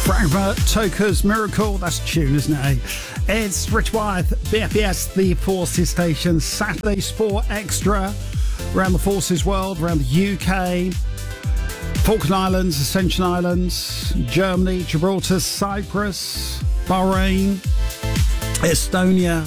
Frankfurt Toker's Miracle, that's a tune, isn't it? It's Rich Wyeth, BFBS, the Forces Station, Saturday Sport Extra, around the Forces world, around the UK, Falkland Islands, Ascension Islands, Germany, Gibraltar, Cyprus, Bahrain, Estonia,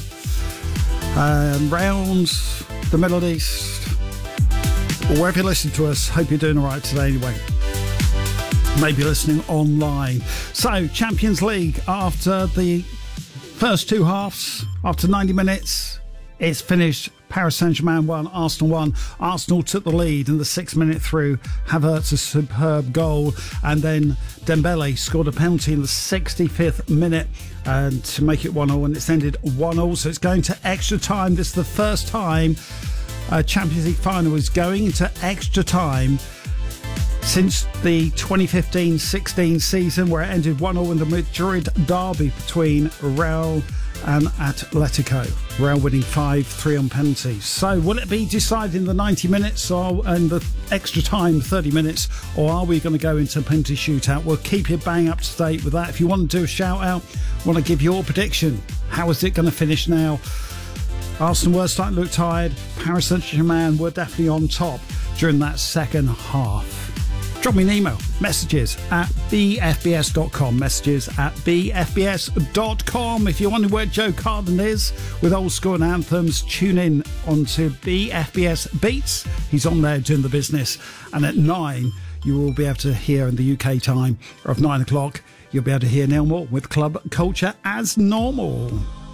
round the Middle East. Wherever you're listening to us, hope you're doing all right today anyway. Maybe listening online. So, Champions League, after the first two halves, after 90 minutes, it's finished. Paris Saint-Germain won, Arsenal won. Arsenal took the lead in the 6 minute through. Havertz a superb goal, and then Dembele scored a penalty in the 65th minute and to make it 1-0, and it's ended 1-0. So it's going to extra time. This is the first time a Champions League final is going into extra time since the 2015-16 season, where it ended 1-0 in the Madrid derby between Real and Atletico. Real winning 5-3 on penalties. So will it be decided in the 90 minutes or in the extra time, 30 minutes, or are we going to go into a penalty shootout? We'll keep you bang up to date with that. If you want to do a shout out, want to give your prediction, how is it going to finish now? Arsenal were starting to look tired. Paris Saint-Germain were definitely on top during that second half. Drop me an email, messages@bfbs.com, messages@bfbs.com. If you're wondering where Joe Carden is with old school and anthems, tune in onto BFBS Beats. He's on there doing the business. And at 9, you will be able to hear in the UK time of 9 o'clock, you'll be able to hear Neil Moore with Club Culture as normal.